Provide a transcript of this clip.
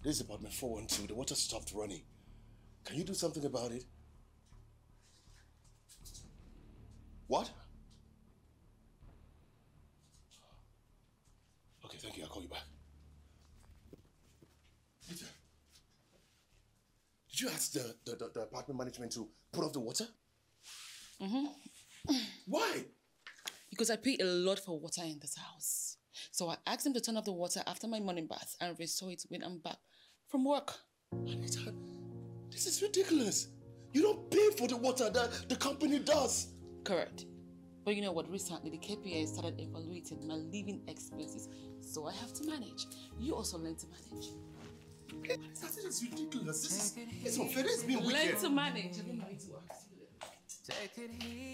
This is apartment 412. The water stopped running. Can you do something about it? What? Okay, thank you. I'll call you back. Peter, did you ask the apartment management to put off the water? Why? Because I pay a lot for water in this house. So I asked them to turn off the water after my morning bath and restore it when I'm back from work. Anita, this is ridiculous. You don't pay for the water, the company does. Correct. But you know what? Recently, the KPI started evaluating my living expenses, so I have to manage. You also learn to manage. This is ridiculous. This is unfair. This is being wicked. Learn to manage. I don't know how to work. Take it easy.